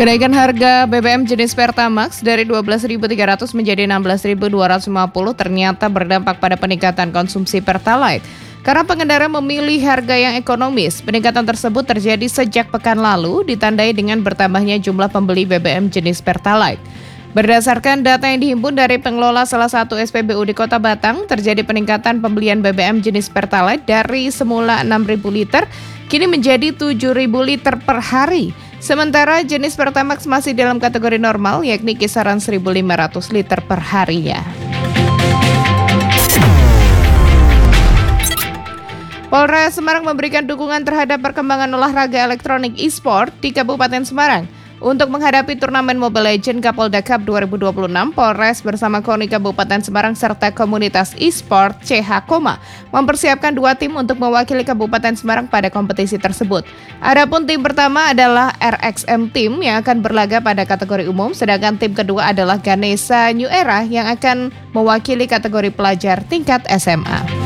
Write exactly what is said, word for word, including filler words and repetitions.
Kenaikan harga B B M jenis Pertamax dari dua belas ribu tiga ratus menjadi enam belas ribu dua ratus lima puluh ternyata berdampak pada peningkatan konsumsi Pertalite. Karena pengendara memilih harga yang ekonomis, peningkatan tersebut terjadi sejak pekan lalu ditandai dengan bertambahnya jumlah pembeli B B M jenis Pertalite. Berdasarkan data yang dihimpun dari pengelola salah satu S P B U di Kota Batang, terjadi peningkatan pembelian B B M jenis Pertalite dari semula enam ribu liter, kini menjadi tujuh ribu liter per hari. Sementara jenis Pertamax masih dalam kategori normal, yakni kisaran seribu lima ratus liter per harinya. Polres Semarang memberikan dukungan terhadap perkembangan olahraga elektronik e-sport di Kabupaten Semarang. Untuk menghadapi turnamen Mobile Legends Kapolda Cup dua ribu dua puluh enam, Polres bersama KONI Kabupaten Semarang serta komunitas e-sport C H Koma mempersiapkan dua tim untuk mewakili Kabupaten Semarang pada kompetisi tersebut. Adapun tim pertama adalah R X M Team yang akan berlaga pada kategori umum, sedangkan tim kedua adalah Ganesha New Era yang akan mewakili kategori pelajar tingkat S M A.